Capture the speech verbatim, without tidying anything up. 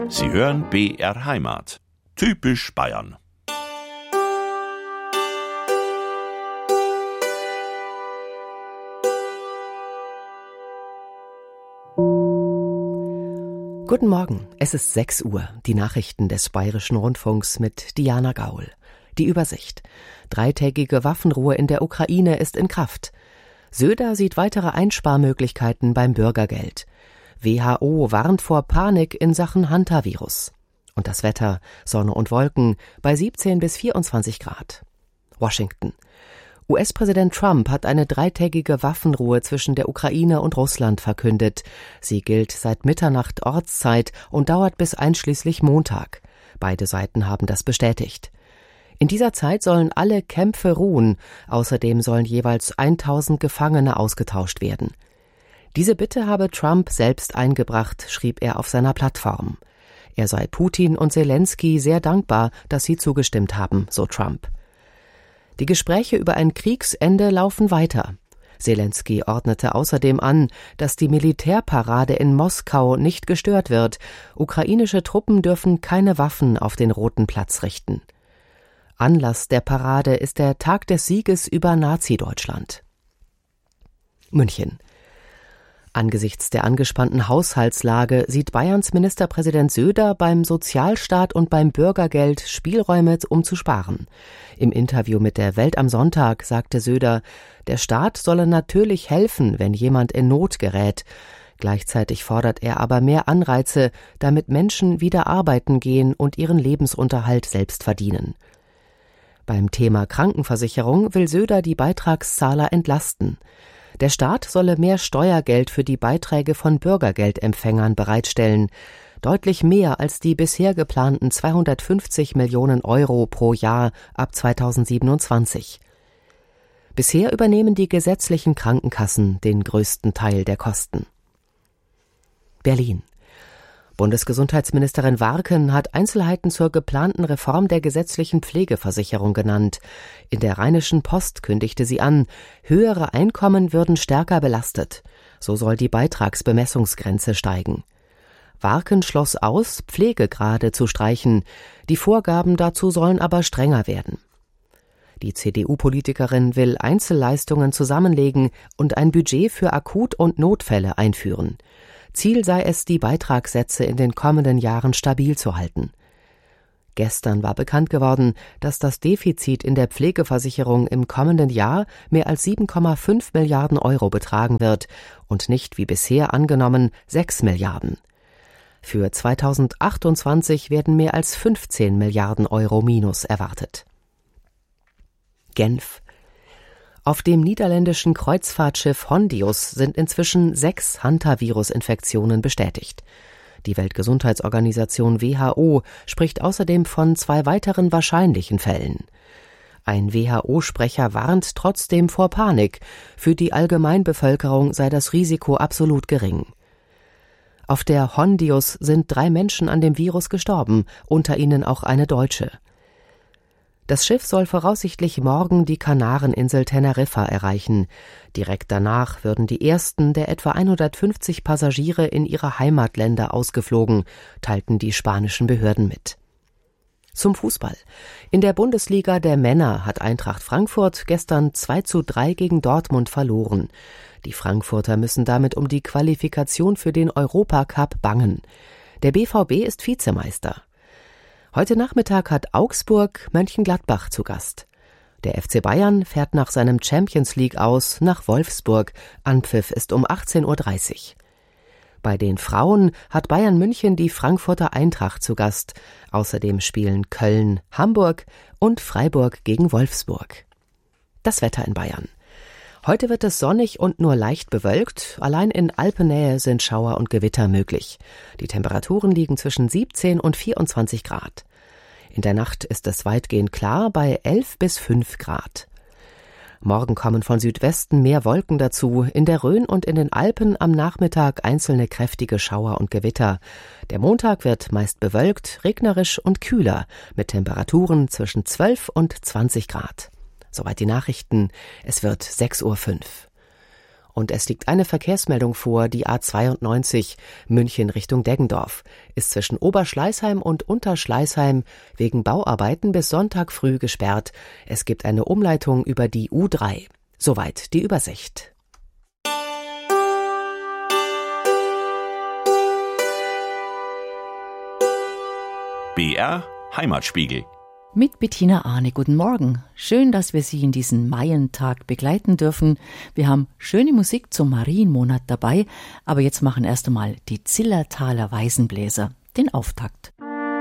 Sie hören B R Heimat. Typisch Bayern. Guten Morgen, es ist sechs Uhr. Die Nachrichten des Bayerischen Rundfunks mit Diana Gaul. Die Übersicht. Dreitägige Waffenruhe in der Ukraine ist in Kraft. Söder sieht weitere Einsparmöglichkeiten beim Bürgergeld. W H O warnt vor Panik in Sachen Hantavirus. Und das Wetter, Sonne und Wolken bei siebzehn bis vierundzwanzig Grad. Washington. U S-Präsident Trump hat eine dreitägige Waffenruhe zwischen der Ukraine und Russland verkündet. Sie gilt seit Mitternacht Ortszeit und dauert bis einschließlich Montag. Beide Seiten haben das bestätigt. In dieser Zeit sollen alle Kämpfe ruhen. Außerdem sollen jeweils tausend Gefangene ausgetauscht werden. Diese Bitte habe Trump selbst eingebracht, schrieb er auf seiner Plattform. Er sei Putin und Zelensky sehr dankbar, dass sie zugestimmt haben, so Trump. Die Gespräche über ein Kriegsende laufen weiter. Zelensky ordnete außerdem an, dass die Militärparade in Moskau nicht gestört wird. Ukrainische Truppen dürfen keine Waffen auf den Roten Platz richten. Anlass der Parade ist der Tag des Sieges über Nazi-Deutschland. München. Angesichts der angespannten Haushaltslage sieht Bayerns Ministerpräsident Söder beim Sozialstaat und beim Bürgergeld Spielräume, um zu sparen. Im Interview mit der Welt am Sonntag sagte Söder, der Staat solle natürlich helfen, wenn jemand in Not gerät. Gleichzeitig fordert er aber mehr Anreize, damit Menschen wieder arbeiten gehen und ihren Lebensunterhalt selbst verdienen. Beim Thema Krankenversicherung will Söder die Beitragszahler entlasten. Der Staat solle mehr Steuergeld für die Beiträge von Bürgergeldempfängern bereitstellen, deutlich mehr als die bisher geplanten zweihundertfünfzig Millionen Euro pro Jahr ab zweitausendsiebenundzwanzig. Bisher übernehmen die gesetzlichen Krankenkassen den größten Teil der Kosten. Berlin. Bundesgesundheitsministerin Warken hat Einzelheiten zur geplanten Reform der gesetzlichen Pflegeversicherung genannt. In der Rheinischen Post kündigte sie an, höhere Einkommen würden stärker belastet. So soll die Beitragsbemessungsgrenze steigen. Warken schloss aus, Pflegegrade zu streichen. Die Vorgaben dazu sollen aber strenger werden. Die C D U-Politikerin will Einzelleistungen zusammenlegen und ein Budget für Akut- und Notfälle einführen. Ziel sei es, die Beitragssätze in den kommenden Jahren stabil zu halten. Gestern war bekannt geworden, dass das Defizit in der Pflegeversicherung im kommenden Jahr mehr als sieben Komma fünf Milliarden Euro betragen wird und nicht wie bisher angenommen sechs Milliarden. Für zweitausendachtundzwanzig werden mehr als fünfzehn Milliarden Euro Minus erwartet. Genf. Auf dem niederländischen Kreuzfahrtschiff Hondius sind inzwischen sechs Hantavirus-Infektionen bestätigt. Die Weltgesundheitsorganisation W H O spricht außerdem von zwei weiteren wahrscheinlichen Fällen. Ein W H O-Sprecher warnt trotzdem vor Panik. Für die Allgemeinbevölkerung sei das Risiko absolut gering. Auf der Hondius sind drei Menschen an dem Virus gestorben, unter ihnen auch eine Deutsche. Das Schiff soll voraussichtlich morgen die Kanareninsel Teneriffa erreichen. Direkt danach würden die ersten der etwa hundertfünfzig Passagiere in ihre Heimatländer ausgeflogen, teilten die spanischen Behörden mit. Zum Fußball. In der Bundesliga der Männer hat Eintracht Frankfurt gestern zwei zu drei gegen Dortmund verloren. Die Frankfurter müssen damit um die Qualifikation für den Europacup bangen. Der B V B ist Vizemeister. Heute Nachmittag hat Augsburg Mönchengladbach zu Gast. Der F C Bayern fährt nach seinem Champions League aus nach Wolfsburg. Anpfiff ist um achtzehn Uhr dreißig. Bei den Frauen hat Bayern München die Frankfurter Eintracht zu Gast. Außerdem spielen Köln, Hamburg und Freiburg gegen Wolfsburg. Das Wetter in Bayern. Heute wird es sonnig und nur leicht bewölkt. Allein in Alpennähe sind Schauer und Gewitter möglich. Die Temperaturen liegen zwischen siebzehn und vierundzwanzig Grad. In der Nacht ist es weitgehend klar bei elf bis fünf Grad. Morgen kommen von Südwesten mehr Wolken dazu. In der Rhön und in den Alpen am Nachmittag einzelne kräftige Schauer und Gewitter. Der Montag wird meist bewölkt, regnerisch und kühler mit Temperaturen zwischen zwölf und zwanzig Grad. Soweit die Nachrichten. Es wird sechs Uhr fünf. und es liegt eine Verkehrsmeldung vor, die A zweiundneunzig München Richtung Deggendorf ist zwischen Oberschleißheim und Unterschleißheim wegen Bauarbeiten bis Sonntag früh gesperrt. Es gibt eine Umleitung über die U drei. Soweit die Übersicht. B R Heimatspiegel. Mit Bettina Arne, guten Morgen. Schön, dass wir Sie in diesen Maientag begleiten dürfen. Wir haben schöne Musik zum Marienmonat dabei, aber jetzt machen erst einmal die Zillertaler Weißenbläser den Auftakt.